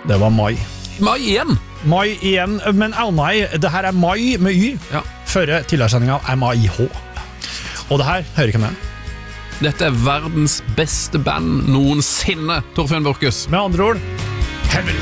Det var mai. Mai igjen. Mai igjen, men Almai, det her mai med Y. Ja. Førre tilhørssendinga MAIH. Og det her hører ikke med. Dette verdens beste band noensinne, Torfinn Borchhus. Med andre ord, helvete.